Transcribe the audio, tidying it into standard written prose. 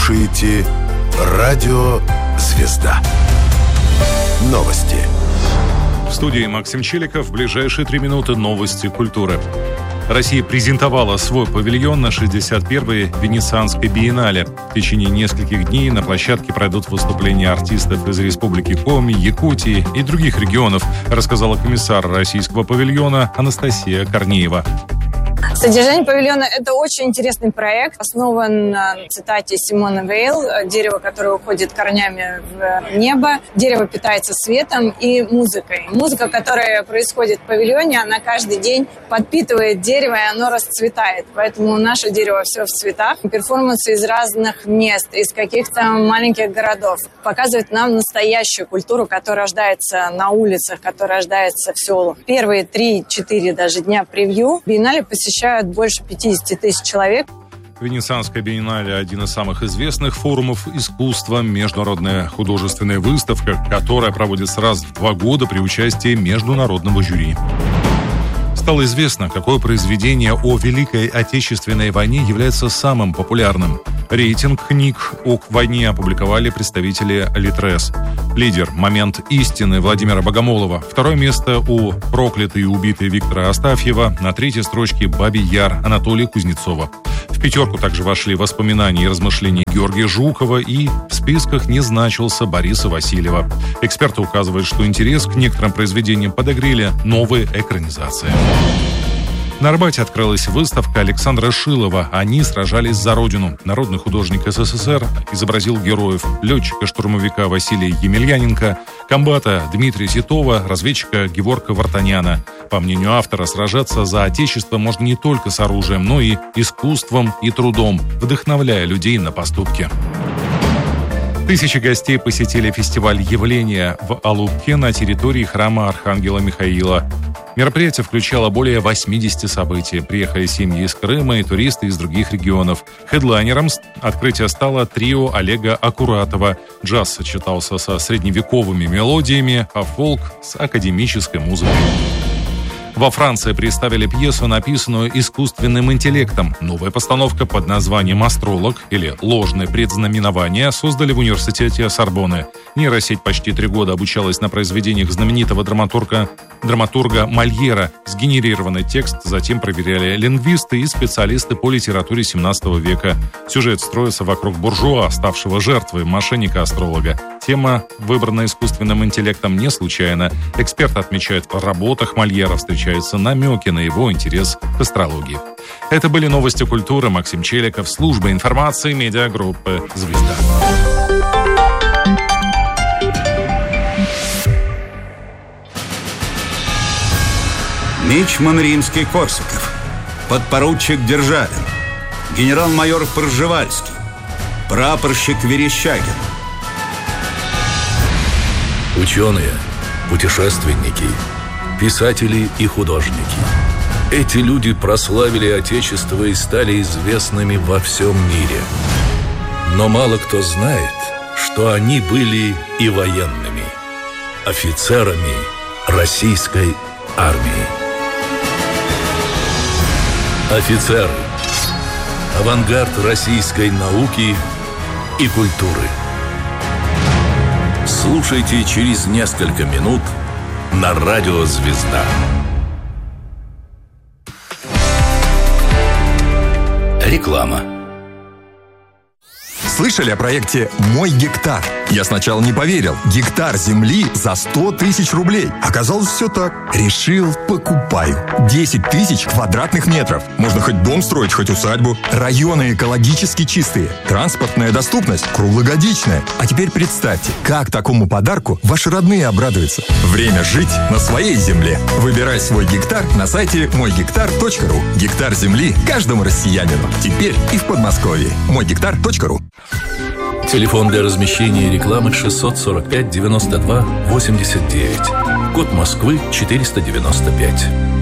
слушаете «Радио Звезда». Новости. В студии Максим Челиков. В ближайшие 3 минуты новости культуры. Россия презентовала свой павильон на 61-й Венецианской биеннале. В течение нескольких дней на площадке пройдут выступления артистов из Республики Коми, Якутии и других регионов, рассказала комиссар российского павильона Анастасия Корнеева. Содержание павильона – это очень интересный проект. Основан на цитате Симоны Вейл: «Дерево, которое уходит корнями в небо, дерево питается светом и музыкой». Музыка, которая происходит в павильоне, она каждый день подпитывает дерево, и оно расцветает. Поэтому наше дерево все в цветах. Перформансы из разных мест, из каких-то маленьких городов показывают нам настоящую культуру, которая рождается на улицах, которая рождается в селах. Первые 3-4 даже дня превью биеннале посещают больше 50 тысяч человек. Венецианская биеннале – один из самых известных форумов искусства, международная художественная выставка, которая проводится раз в 2 года при участии международного жюри. Стало известно, какое произведение о Великой Отечественной войне является самым популярным. Рейтинг книг о войне опубликовали представители Литрес. Лидер «Момент истины» Владимира Богомолова. 2 место у «Проклятый и убитый» Виктора Астафьева. На 3-й строчке «Бабий Яр» Анатолия Кузнецова. В 5 также вошли воспоминания и размышления Георгия Жукова, и в списках не значился Бориса Васильева. Эксперты указывают, что интерес к некоторым произведениям подогрели новые экранизации. На Арбате открылась выставка Александра Шилова «Они сражались за Родину». Народный художник СССР изобразил героев: летчика-штурмовика Василия Емельяненко, комбата Дмитрия Титова, разведчика Геворка Вартаняна. По мнению автора, сражаться за Отечество можно не только с оружием, но и искусством и трудом, вдохновляя людей на поступки. Тысячи гостей посетили фестиваль «Явление» в Алупке на территории храма Архангела Михаила. Мероприятие включало более 80 событий. Приехали семьи из Крыма и туристы из других регионов. Хедлайнером открытия стало трио Олега Акуратова. Джаз сочетался со средневековыми мелодиями, а фолк с академической музыкой. Во Франции представили пьесу, написанную искусственным интеллектом. Новая постановка под названием «Астролог» или «Ложное предзнаменование» создали в университете Сорбонны. Нейросеть почти 3 года обучалась на произведениях знаменитого драматурга Мольера. Сгенерированный текст затем проверяли лингвисты и специалисты по литературе 17 века. Сюжет строится вокруг буржуа, ставшего жертвой мошенника-астролога. Тема, выбранная искусственным интеллектом, не случайно. Эксперты отмечают, в работах Мольера встречаются намеки на его интерес к астрологии. Это были новости культуры. Максим Челиков, служба информации медиагруппы «Звезда». Мичман Римский-Корсаков, подпоручик Державин, генерал-майор Пржевальский, прапорщик Верещагин. Ученые, путешественники, писатели и художники. Эти люди прославили Отечество и стали известными во всем мире. Но мало кто знает, что они были и военными, офицерами российской армии. Офицеры. Авангард российской науки и культуры. Слушайте через несколько минут на радио «Звезда». Реклама. Слышали о проекте «Мой гектар»? Я сначала не поверил. Гектар земли за 100 тысяч рублей. Оказалось, все так. Решил, покупаю. 10 тысяч квадратных метров. Можно хоть дом строить, хоть усадьбу. Районы экологически чистые. Транспортная доступность круглогодичная. А теперь представьте, как такому подарку ваши родные обрадуются. Время жить на своей земле. Выбирай свой гектар на сайте moygektar.ru. Гектар земли каждому россиянину. Теперь и в Подмосковье. moygektar.ru. Телефон для размещения рекламы 645 92 89. Код Москвы 495.